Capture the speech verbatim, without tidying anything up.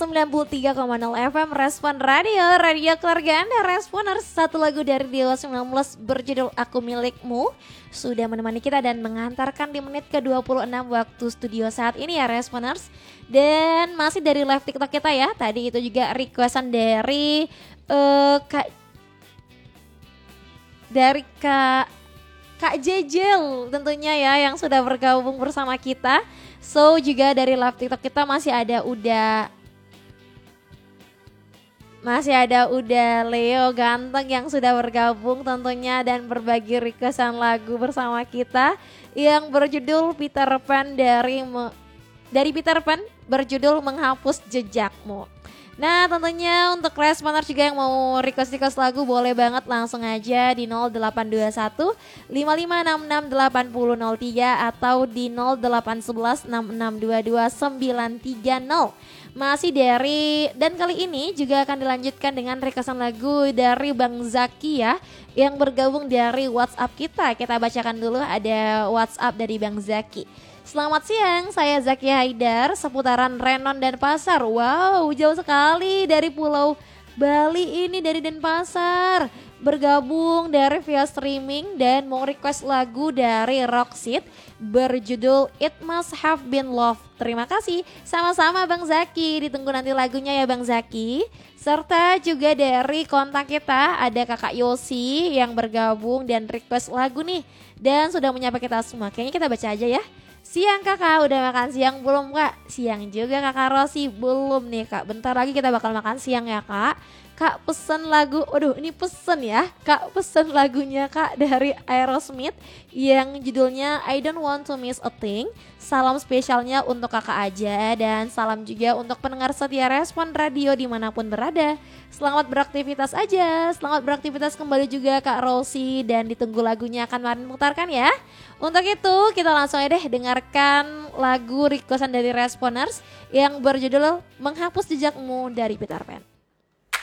sembilan puluh tiga koma nol F M Respon Radio, radio keluarga Anda. Responers, satu lagu dari Dewa sembilan belas berjudul Aku Milikmu sudah menemani kita dan mengantarkan di menit ke dua puluh enam waktu studio saat ini ya Responers. Dan masih dari live TikTok kita ya. Tadi itu juga requestan dari uh, Kak dari Kak Kak Jejel tentunya ya yang sudah bergabung bersama kita. So juga dari live TikTok kita masih ada udah Masih ada udah Leo ganteng yang sudah bergabung tentunya dan berbagi requestan lagu bersama kita yang berjudul Peter Pan dari dari Peter Pan berjudul Menghapus Jejakmu. Nah tentunya untuk responers juga yang mau request-request lagu boleh banget langsung aja di nol delapan dua satu lima lima enam enam delapan nol nol tiga atau di nol delapan satu satu enam enam dua dua sembilan tiga nol. Masih dari dan kali ini juga akan dilanjutkan dengan requestan lagu dari Bang Zaki ya yang bergabung dari WhatsApp kita. Kita bacakan dulu ada WhatsApp dari Bang Zaki. Selamat siang, saya Zaki Haidar, seputaran Renon dan Pasar. Wow, jauh sekali dari Pulau Bali ini, dari Denpasar. Bergabung dari via streaming dan mau request lagu dari Roxit berjudul It Must Have Been Love. Terima kasih, sama-sama Bang Zaki, ditunggu nanti lagunya ya Bang Zaki. Serta juga dari kontak kita ada Kakak Yosi yang bergabung dan request lagu nih. Dan sudah menyapa kita semua, kayaknya kita baca aja ya. Siang kakak, udah makan siang belum kak? Siang juga kakak Rosi, belum nih kak. Bentar lagi kita bakal makan siang ya kak. Kak pesen lagu, waduh ini pesen ya. Kak pesen lagunya kak dari Aerosmith yang judulnya I Don't Want to Miss a Thing. Salam spesialnya untuk kakak aja dan salam juga untuk pendengar setia Respon Radio dimanapun berada. Selamat beraktivitas aja, selamat beraktivitas kembali juga Kak Rosi dan ditunggu lagunya akan Marin putarkan ya. Untuk itu kita langsung aja deh dengarkan lagu requestan dari Responers yang berjudul Menghapus Jejakmu dari Peter Pan.